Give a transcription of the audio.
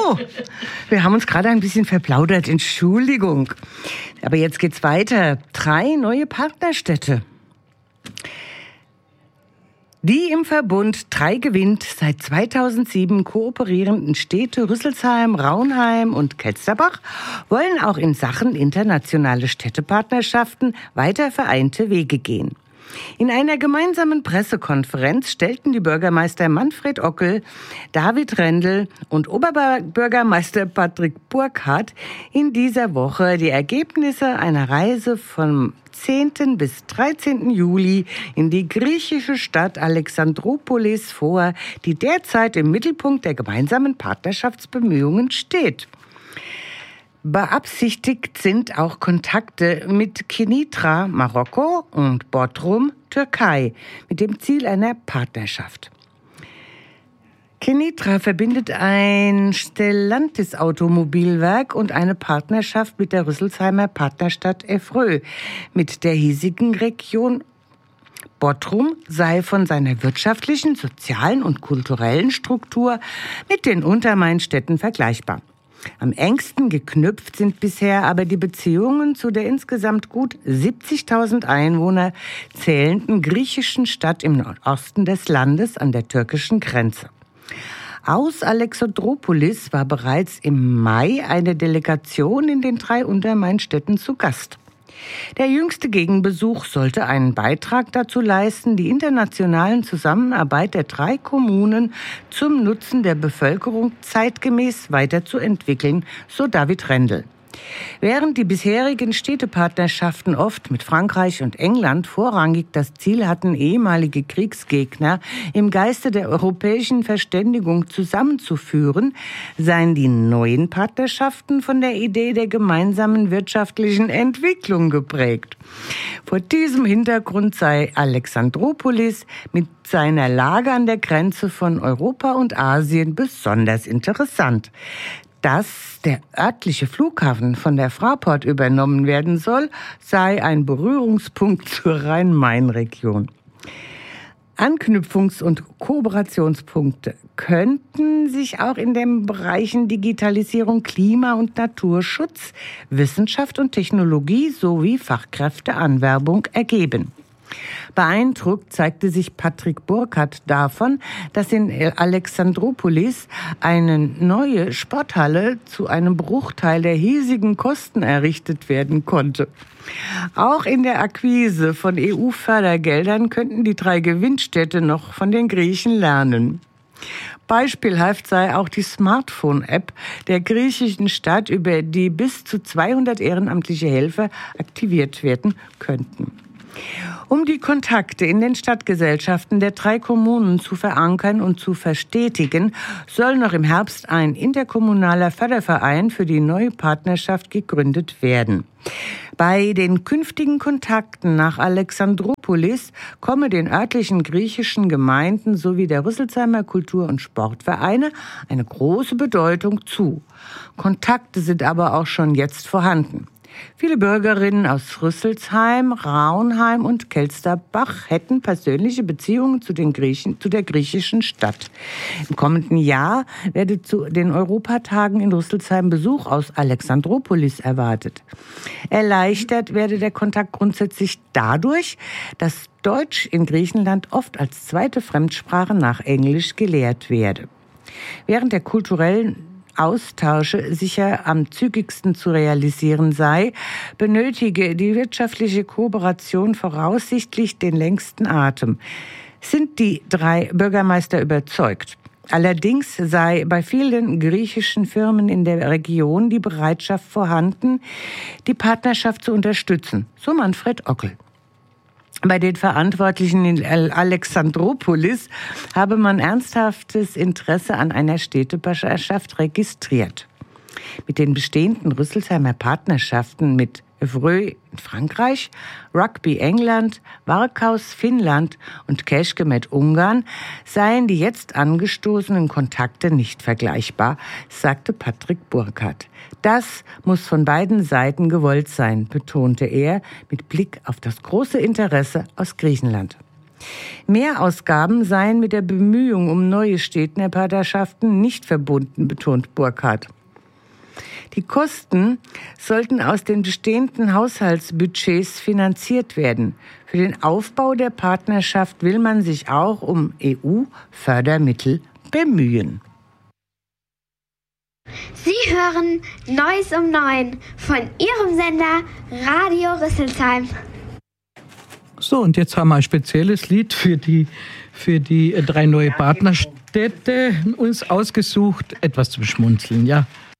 Wir haben uns gerade ein bisschen verplaudert, Entschuldigung. Aber jetzt geht's weiter. 3 neue Partnerstädte. Die im Verbund 3 gewinnt seit 2007 kooperierenden Städte Rüsselsheim, Raunheim und Kelsterbach wollen auch in Sachen internationale Städtepartnerschaften weiter vereinte Wege gehen. In einer gemeinsamen Pressekonferenz stellten die Bürgermeister Manfred Ockel, David Rendel und Oberbürgermeister Patrick Burkhardt in dieser Woche die Ergebnisse einer Reise vom 10. bis 13. Juli in die griechische Stadt Alexandroupolis vor, die derzeit im Mittelpunkt der gemeinsamen Partnerschaftsbemühungen steht. Beabsichtigt sind auch Kontakte mit Kenitra, Marokko und Bodrum, Türkei, mit dem Ziel einer Partnerschaft. Kenitra verbindet ein Stellantis-Automobilwerk und eine Partnerschaft mit der Rüsselsheimer Partnerstadt Evreux, mit der hiesigen Region. Bodrum sei von seiner wirtschaftlichen, sozialen und kulturellen Struktur mit den Untermainstädten vergleichbar. Am engsten geknüpft sind bisher aber die Beziehungen zu der insgesamt gut 70.000 Einwohner zählenden griechischen Stadt im Nordosten des Landes an der türkischen Grenze. Aus Alexandroupolis war bereits im Mai eine Delegation in den 3 Untermainstädten zu Gast. Der jüngste Gegenbesuch sollte einen Beitrag dazu leisten, die internationalen Zusammenarbeit der 3 Kommunen zum Nutzen der Bevölkerung zeitgemäß weiterzuentwickeln, so David Rendel. Während die bisherigen Städtepartnerschaften oft mit Frankreich und England vorrangig das Ziel hatten, ehemalige Kriegsgegner im Geiste der europäischen Verständigung zusammenzuführen, seien die neuen Partnerschaften von der Idee der gemeinsamen wirtschaftlichen Entwicklung geprägt. Vor diesem Hintergrund sei Alexandroupolis mit seiner Lage an der Grenze von Europa und Asien besonders interessant. Dass der örtliche Flughafen von der Fraport übernommen werden soll, sei ein Berührungspunkt zur Rhein-Main-Region. Anknüpfungs- und Kooperationspunkte könnten sich auch in den Bereichen Digitalisierung, Klima- und Naturschutz, Wissenschaft und Technologie sowie Fachkräfteanwerbung ergeben. Beeindruckt zeigte sich Patrick Burkhardt davon, dass in Alexandroupolis eine neue Sporthalle zu einem Bruchteil der hiesigen Kosten errichtet werden konnte. Auch in der Akquise von EU-Fördergeldern könnten die 3 Gewinnstädte noch von den Griechen lernen. Beispielhaft sei auch die Smartphone-App der griechischen Stadt, über die bis zu 200 ehrenamtliche Helfer aktiviert werden könnten. Um die Kontakte in den Stadtgesellschaften der 3 Kommunen zu verankern und zu verstetigen, soll noch im Herbst ein interkommunaler Förderverein für die neue Partnerschaft gegründet werden. Bei den künftigen Kontakten nach Alexandroupolis komme den örtlichen griechischen Gemeinden sowie der Rüsselsheimer Kultur- und Sportvereine eine große Bedeutung zu. Kontakte sind aber auch schon jetzt vorhanden. Viele Bürgerinnen aus Rüsselsheim, Raunheim und Kelsterbach hätten persönliche Beziehungen zu der griechischen Stadt. Im kommenden Jahr werde zu den Europatagen in Rüsselsheim Besuch aus Alexandroupolis erwartet. Erleichtert werde der Kontakt grundsätzlich dadurch, dass Deutsch in Griechenland oft als zweite Fremdsprache nach Englisch gelehrt werde. Während der kulturellen Austausche sicher am zügigsten zu realisieren sei, benötige die wirtschaftliche Kooperation voraussichtlich den längsten Atem. Sind die 3 Bürgermeister überzeugt. Allerdings sei bei vielen griechischen Firmen in der Region die Bereitschaft vorhanden, die Partnerschaft zu unterstützen, so Manfred Ockel. Bei den Verantwortlichen in Alexandroupolis habe man ernsthaftes Interesse an einer Städtepartnerschaft registriert. Mit den bestehenden Rüsselsheimer Partnerschaften mit Evreux in Frankreich, Rugby England, Varkaus Finnland und Kecskemét Ungarn seien die jetzt angestoßenen Kontakte nicht vergleichbar, sagte Patrick Burkhardt. Das muss von beiden Seiten gewollt sein, betonte er mit Blick auf das große Interesse aus Griechenland. Mehrausgaben seien mit der Bemühung um neue Städtnerpartnerschaften nicht verbunden, betont Burkhardt. Die Kosten sollten aus den bestehenden Haushaltsbudgets finanziert werden. Für den Aufbau der Partnerschaft will man sich auch um EU-Fördermittel bemühen. Sie hören Neues um 9 von Ihrem Sender Radio Rüsselsheim. So, und jetzt haben wir ein spezielles Lied für die 3 neue Partnerstädte uns ausgesucht. Etwas zum Schmunzeln, ja.